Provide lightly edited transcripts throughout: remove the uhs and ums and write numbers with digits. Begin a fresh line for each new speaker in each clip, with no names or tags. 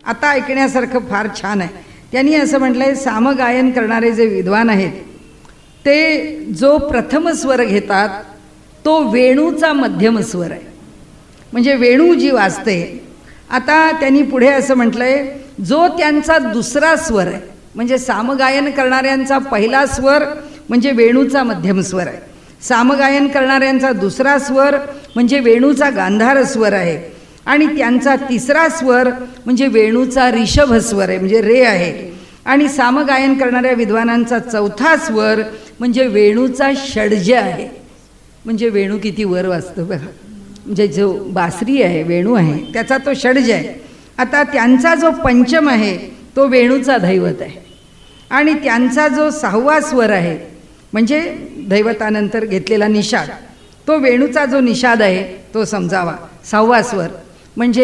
आता ऐकण्यासारखं फार छान आहे. त्यांनी असं म्हटलंय, सामगायन करणारे जे विद्वान आहेत ते जो प्रथम स्वर घेतात तो वेणूचा मध्यम स्वर आहे, म्हणजे वेणू जी वाजते. आता त्यांनी पुढे असं म्हटलंय, जो त्यांचा दुसरा स्वर आहे, म्हणजे सामगायन करणाऱ्यांचा पहिला स्वर म्हणजे वेणूचा मध्यम स्वर आहे, सामगायन करणाऱ्यांचा दुसरा स्वर म्हणजे वेणूचा गांधार स्वर आहे, आणि त्यांचा तिसरा स्वर म्हणजे वेणूचा ऋषभ स्वर आहे, म्हणजे रे आहे, आणि सामगायन करणाऱ्या विद्वानांचा चौथा स्वर म्हणजे वेणूचा षड्ज आहे. म्हणजे वेणू किती वर वाजतो बघा, म्हणजे जो बासरी आहे, वेणू आहे, त्याचा तो षड्ज आहे. आता त्यांचा जो पंचम आहे तो वेणूचा दैवत आहे, आणि त्यांचा जो सहावा स्वर आहे म्हणजे दैवतानंतर घेतलेला निषाद, तो वेणूचा जो निषाद आहे तो समजावा. सहावा स्वर म्हणजे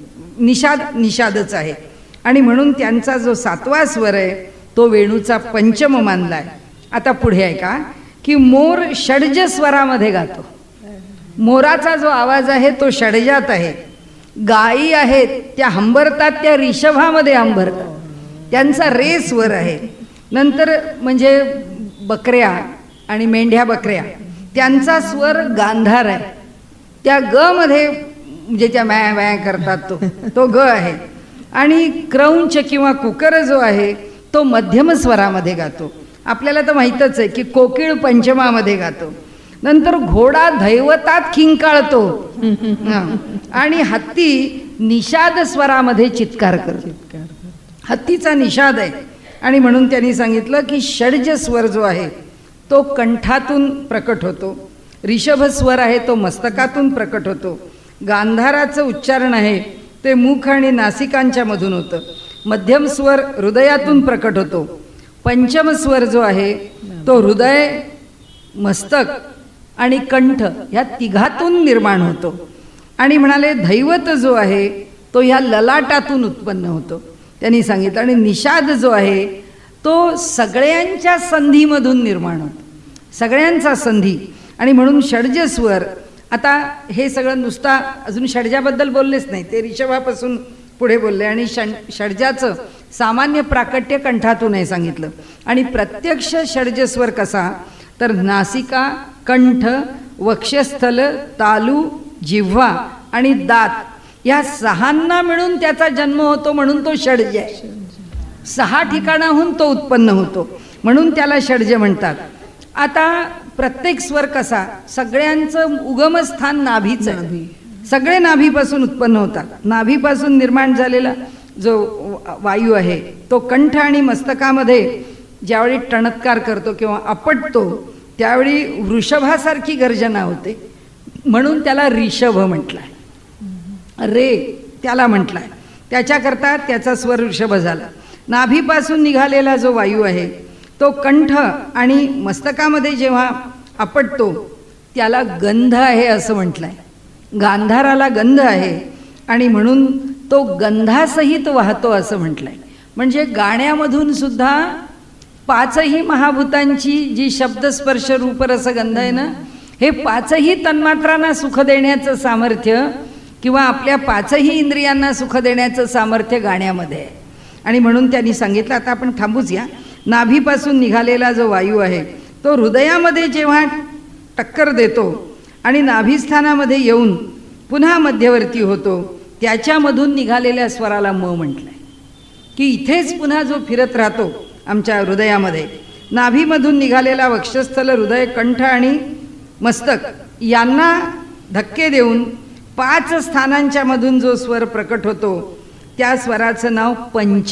निषादच आहे, आणि म्हणून त्यांचा जो सातवा स्वर आहे तो वेणूचा पंचम मानला आहे. आता पुढे आहे का की मोर षड्ज स्वरामध्ये गातो. मोराचा जो आवाज आहे तो षड्जात आहे. गायी आहेत त्या हंबरतात, त्या ऋषभामध्ये हंबरतात, त्यांचा रे स्वर आहे. नंतर म्हणजे बकऱ्या आणि मेंढ्या बकऱ्या, त्यांचा स्वर गांधार आहे, त्या ग मध्ये म्हणजे त्या मॅ मॅ करतात तो ग आहे. आणि क्रौंच किंवा कुकर जो आहे तो मध्यम स्वरामध्ये गातो. आपल्याला तर माहीतच आहे की कोकिळ पंचमामध्ये गातो. नंतर घोडा दैवतात खिंकाळतो आणि हत्ती निषाद स्वरामध्ये चित्कार करतो. हत्तीचा निषाद आहे, आणि म्हणून त्यांनी सांगितलं की षड्ज स्वर जो आहे तो कंठातून प्रकट होतो, ऋषभ स्वर आहे तो मस्तकातून प्रकट होतो, गांधाराचं उच्चारण आहे ते मुख आणि नासिकांच्या मधून होतं, मध्यम स्वर हृदयातून प्रकट होतो, पंचम स्वर जो आहे तो हृदय, मस्तक आणि कंठ ह्या तिघातून निर्माण होतो. आणि म्हणाले दैवत जो आहे तो ह्या ललाटातून उत्पन्न होतो त्यांनी सांगितलं. आणि निषाद जो आहे तो सगळ्यांच्या संधीमधून निर्माण होतो, सगळ्यांचा संधी, आणि म्हणून षड्ज स्वर. आता हे सगळं नुसता अजून षड्जाबद्दल बोललेच नाही, ते ऋषभापासून पुढे बोलले, आणि षड्जाचं सामान्य प्राकट्य कंठातून आहे सांगितलं. आणि प्रत्यक्ष षड्जस्वर कसा तर नासिका, कंठ, वक्षस्थल, तालू, जिव्हा आणि दात या सहांना मिळून त्याचा जन्म होतो, म्हणून तो षड्ज आहे. 6 ठिकाणाहून तो उत्पन्न होतो म्हणून त्याला षड्ज म्हणतात. आता प्रत्येक स्वर कसा, सगळ्यांचं उगमस्थान नाभीच आहे, सगळे नाभीपासून उत्पन्न होतात. नाभीपासून निर्माण झालेला जो वायू आहे तो कंठ आणि मस्तकामध्ये ज्यावेळी टणत्कार करतो किंवा आपटतो त्यावेळी वृषभासारखी गर्जना होते, म्हणून त्याला ऋषभ म्हटलाय, रे त्याला म्हटलाय, त्याच्याकरता त्याचा स्वर ऋषभ झाला. नाभीपासून निघालेला जो वायू आहे तो कंठ आणि मस्तकामध्ये जेव्हा आपटतो त्याला गंध आहे असं म्हटलंय, गांधाराला गंध आहे, आणि म्हणून तो गंधासहित वाहतो असं म्हटलंय. म्हणजे गाण्यामधून सुद्धा 5ही महाभूतांची जी शब्दस्पर्श रूपरस गंध आहे ना, हे 5ही तन्मात्रांना सुख देण्याचं सामर्थ्य किंवा आपल्या 5ही इंद्रियांना सुख देण्याचं सामर्थ्य गाण्यामध्ये आहे. आणि म्हणून त्यांनी सांगितलं, आता आपण थांबूच या, नाभीपासून निघालेला जो वायू आहे तो हृदयामध्ये जेव्हा टक्कर देतो आणि नाभीस्थानामध्ये येऊन पुन्हा मध्यवर्ती होतो, त्याच्यामधून निघालेल्या स्वराला म म्हटलंय. की इथेच पुन्हा जो फिरत राहतो आमच्या हृदयामध्ये, नाभीमधून निघालेला वक्षस्थल, हृदय, कंठ आणि मस्तक यांना धक्के देऊन 5 स्थानांच्या मधून जो स्वर प्रकट होतो त्या स्वराचं नाव पंच